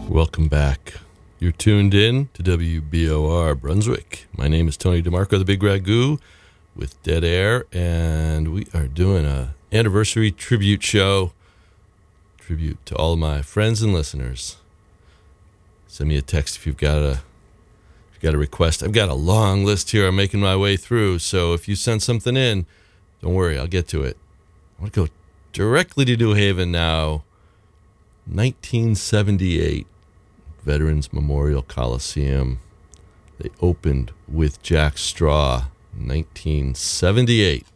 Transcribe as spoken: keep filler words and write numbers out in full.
Welcome back. You're tuned in to W B O R Brunswick. My name is Tony DeMarco, the Big Ragu, with Dead Air, and we are doing a anniversary tribute show. Tribute to all of my friends and listeners. Send me a text if you've got a if you've got a request. I've got a long list here I'm making my way through, so if you send something in, don't worry, I'll get to it. I want to go directly to New Haven now. nineteen seventy-eight, Veterans Memorial Coliseum. They opened with Jack Straw, nineteen seventy-eight.